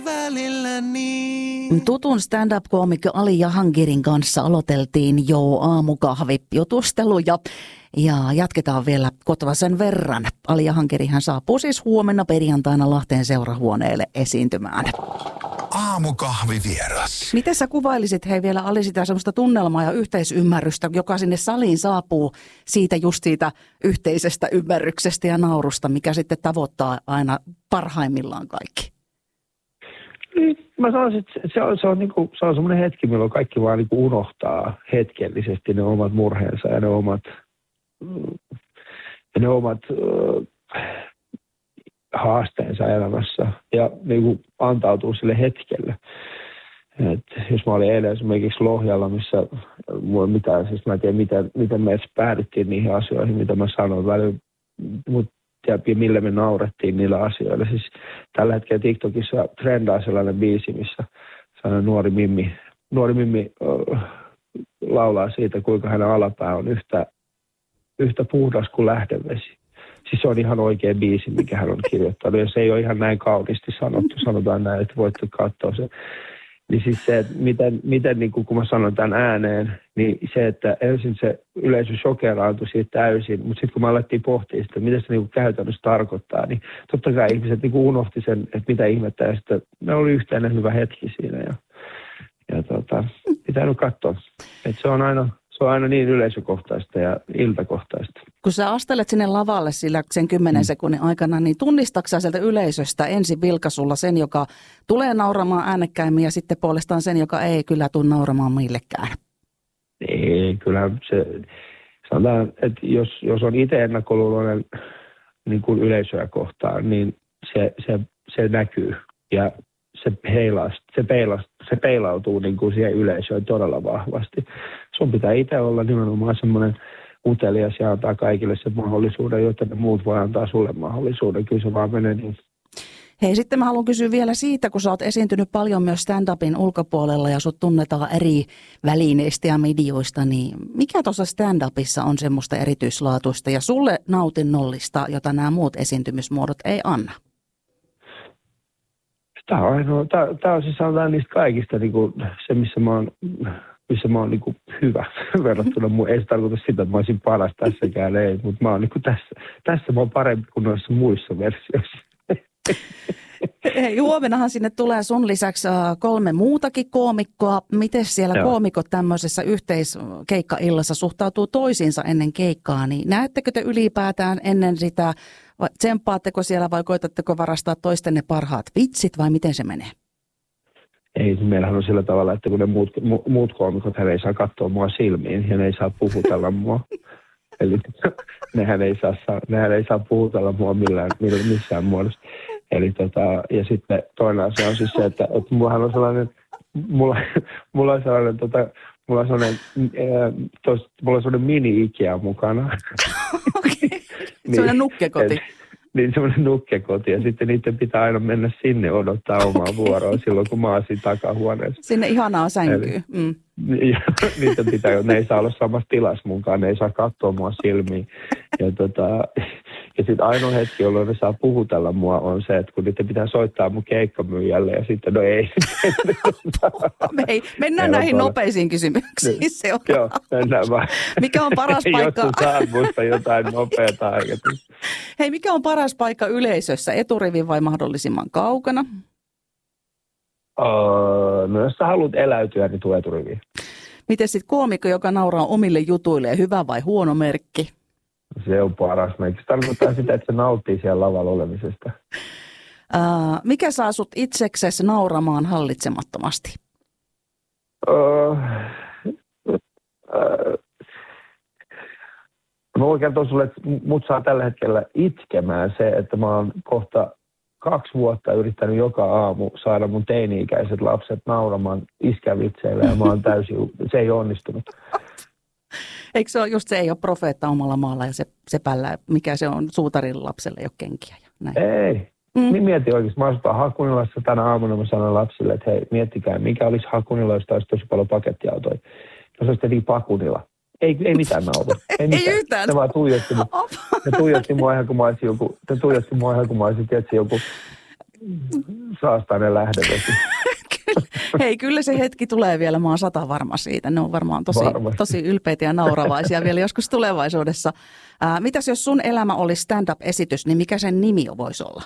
Välillä niin. Tutun stand-up-koomikko Ali Jahangirin kanssa aloiteltiin jo aamukahvijutustelu ja jatketaan vielä kotvasen verran. Ali Jahangirihan saapuu siis huomenna perjantaina Lahteen seurahuoneelle esiintymään. Aamukahvivieras. Miten sä kuvailisit vielä Ali sitä semmoista tunnelmaa ja yhteisymmärrystä, joka sinne saliin saapuu siitä yhteisestä ymmärryksestä ja naurusta, mikä sitten tavoittaa aina parhaimmillaan kaikki? Mä sanoisin, että se on semmoinen hetki, milloin kaikki vaan niinku unohtaa hetkellisesti ne omat murheensa ja ne omat haasteensa elämässä ja niinku antautuu sille hetkelle. Et jos mä olin eilen esimerkiksi Lohjalla, missä mä en tiedä miten me edes päädyttiin niihin asioihin, mitä mä sanoin välillä, mutta ja millä me naurettiin niillä asioilla. Siis tällä hetkellä TikTokissa trendaa sellainen biisi, missä sellainen nuori mimmi laulaa siitä, kuinka hänen alapää on yhtä puhdas kuin lähdevesi. Siis se on ihan oikea biisi, mikä hän on kirjoittanut. Ja se ei ole ihan näin kauniisti sanottu, sanotaan näin, että voitte katsoa se. Niin siis se, että miten niin kun mä sanon tämän ääneen, niin se, että ensin se yleisö shokeraantui siitä täysin, mutta sitten kun mä alettiin pohtia sitä, mitä se niin käytännössä tarkoittaa, niin totta kai ihmiset niin unohti sen, että mitä ihmettä, ja sitten me oli yhteinen hyvä hetki siinä, ja pitää nyt katsoa. Että se on aina niin yleisökohtaista ja iltakohtaista. Kun sä astelet sinne lavalle sillä sen 10 sekunnin aikana, niin tunnistatko sä sieltä yleisöstä ensin vilkaisulla sen, joka tulee nauramaan äänekkäimmin ja sitten puolestaan sen, joka ei kyllä tule nauramaan millekään? Ei, kyllä se, sanotaan, että jos on itse ennakkoluuloinen niin kuin yleisöä kohtaan, niin se näkyy ja se peilautuu niin kuin siihen yleisöön todella vahvasti. Sun pitää itse olla nimenomaan semmoinen utelias ja antaa kaikille se mahdollisuuden, jotta ne muut voi antaa sulle mahdollisuuden. Kyllä se vaan menee niin. Hei, sitten mä haluan kysyä vielä siitä, kun sä oot esiintynyt paljon myös stand-upin ulkopuolella ja sut tunnetaan eri välineistä ja medioista, niin mikä tuossa stand-upissa on semmoista erityislaatuista ja sulle nautinnollista, jota nämä muut esiintymismuodot ei anna? Tämä on siis sanotaan niistä kaikista niin kuin se, missä mä oon niin kuin hyvä verrattuna. Ei se tarkoita sitä, että mä olisin paras tässäkään, ei, mutta mä oon niin kuin tässä mä oon parempi kuin noissa muissa versioissa. Hei, huomennahan sinne tulee sun lisäksi 3 muutakin koomikkoa. Miten siellä koomikot tämmöisessä yhteiskeikkaillassa suhtautuu toisiinsa ennen keikkaa? Niin näettekö te ylipäätään ennen sitä, vai tsemppaatteko siellä vai koetatteko varastaa toistenne parhaat vitsit vai miten se menee? Ei, meillähän on sillä tavalla, että kun ne muut koomikot, hän ei saa katsoa mua silmiin ja ne ei saa puhutella mua. Eli nehän ei saa puhutella mua missään muodossa. Eli ja sitten toinen asia on siis se, että mulla on sellainen mini-Ikea mukana. Okei, sellainen nukkekoti. Niin semmoinen nukkekoti ja sitten niiden pitää aina mennä sinne odottaa omaa vuoroa silloin, kun mä oon siinä takahuoneessa. Sinne ihanaa sänkyyn. Niiden pitää, ne ei saa olla samassa tilassa munkaan, ne ei saa katsoa mua silmiin. Ja sitten ainoa hetki, jolloin ne saa puhutella mua on se, että kun niiden pitää soittaa mun keikkamyyjälle ja sitten no ei. Mennään näihin nopeisiin kysymyksiin. Joo, mennään vaan. Mikä on paras paikka? Jos saat musta jotain nopeata aikaisemmin. Hei, mikä on paras paikka yleisössä, eturivi vai mahdollisimman kaukana? No jos sä haluat eläytyä, niin tuu eturiviin. Miten sitten koomikko, joka nauraa omille jutuille, hyvä vai huono merkki? Se on paras merkki. Se tarkoittaa sitä, että se nauttii siellä lavalla olemisesta. Mikä saa sut itseksesi nauramaan hallitsemattomasti? Mä voin kertoa sulle, että mut saa tällä hetkellä itkemään se, että mä oon kohta 2 vuotta yrittänyt joka aamu saada mun teini-ikäiset lapset nauramaan iskävitseillä ja mä oon se ei onnistunut. Eikö se ole just se, ei ole profeetta omalla maalla ja se pällä, mikä se on suutarin lapselle, ei ole kenkiä ja näin. Ei. Niin mieti oikeasti. Mä asutaan Hakunilassa tänä aamuna, mä sanoin lapsille, että hei, miettikää, mikä olisi Hakunila, jos olisi tosi paljon pakettiautoja. Jos olisi niin Pakunila. Ei mitään nauta. Ei yhtään. Ne vaan tuijotti mua ihan kuin mä olisin joku, tiedätkö, joku saastainen lähdevesi. Hei, kyllä se hetki tulee vielä. Mä oon 100 varma siitä. Ne on varmaan tosi ylpeitä ja nauravaisia vielä joskus tulevaisuudessa. Mitäs jos sun elämä olisi stand-up-esitys, niin mikä sen nimi voisi olla?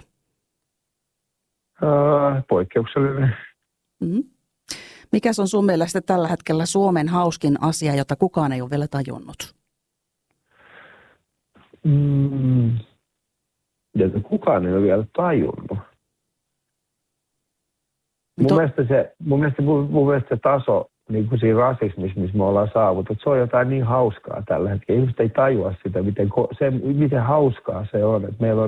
Poikkeuksellinen. Mm-hmm. Mikäs on sun mielestä tällä hetkellä Suomen hauskin asia, jota kukaan ei ole vielä tajunnut? Jota kukaan ei ole vielä tajunnut. Mun mielestä se taso niin kuin siinä rasismissa, missä me ollaan saavutettu, se on jotain niin hauskaa tällä hetkellä. Ihmiset ei tajua sitä, miten hauskaa se on. Että meillä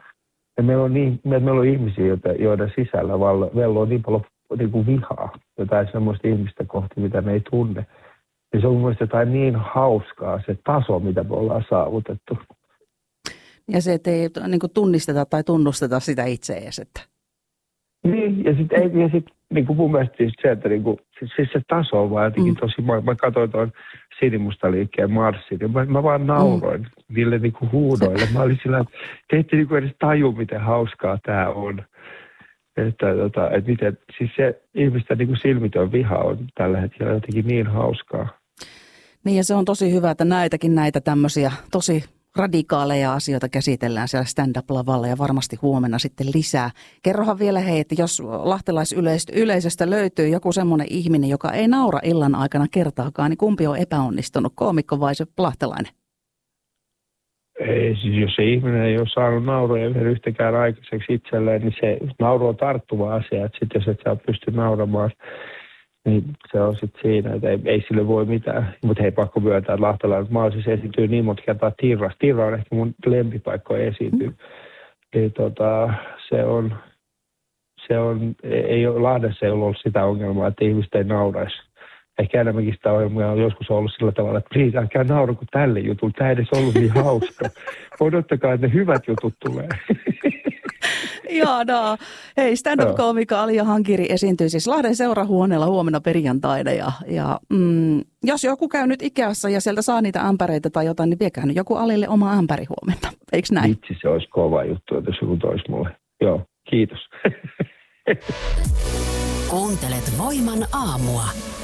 on ihmisiä, joiden sisällä velloo niin paljon niin kuin vihaa, jotain sellaista ihmistä kohti, mitä me ei tunne. Ja se on mun mielestä jotain niin hauskaa, se taso, mitä me ollaan saavutettu. Ja se, että ei niin kuin tunnisteta tai tunnusteta sitä itse edes, että... Niin, ja sitten niin mun mielestä se, että niin kuin, siis se taso on vaan jotenkin tosi... Mä katsoin tuon Sinimustaliikkeen marssin, ja mä vaan nauroin niille niin kuin huudoille. Mä olin sillä, että te ette niin kuin edes taju, miten hauskaa tää on. Että miten, siis se ihmisten niin kuin silmitön viha on tällä hetkellä jotenkin niin hauskaa. Niin, ja se on tosi hyvä, että näitä tämmöisiä tosi radikaaleja asioita käsitellään siellä stand-up-lavalla ja varmasti huomenna sitten lisää. Kerrohan vielä hei, että jos lahtelaisyleisöstä löytyy joku semmoinen ihminen, joka ei naura illan aikana kertaakaan, niin kumpi on epäonnistunut, koomikko vai se lahtelainen? Ei, siis jos se ihminen ei ole saanut nauroja yhtäkään aikaiseksi itselleen, niin se nauru on tarttuva asia. Että sitten jos et sä pysty nauramaan, niin se on sitten siinä, että ei sille voi mitään. Mutta hei, pakko myöntää, että lahtelainen. Mä oon siis esiintynyt niin monta kertaa Tirras. Tirra on ehkä mun lempipaikkoja esiintyä. Eli Lahdessa ei ollut sitä ongelmaa, että ihmiset ei nauraisi. Ehkä enemmänkin sitä ongelmaa on joskus ollut sillä tavalla, että please, älkää naura kuin tälle jutulle. Tämä ei edes ollut niin hauska. Odottakaa, että ne hyvät jutut tulee. Ihanaa. Hei, stand-up-koomikko Alia Hankiri esiintyy siis Lahden seurahuoneella huomenna perjantaina. Jos joku käy nyt Ikeassa ja sieltä saa niitä ämpäreitä tai jotain, niin viekää nyt joku Alille oma ämpäri huomenna. Eikö näin? Vitsi, se olisi kova juttu, että joku toisi mulle. Joo, kiitos. Kuuntelet Voiman aamua.